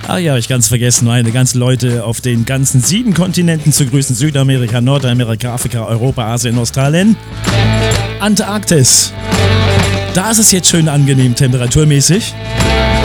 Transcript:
Ah ja, hab ich ganz vergessen, meine ganzen Leute auf den ganzen 7 Kontinenten zu grüßen. Südamerika, Nordamerika, Afrika, Europa, Asien, Australien, Antarktis. Da ist es jetzt schön angenehm temperaturmäßig.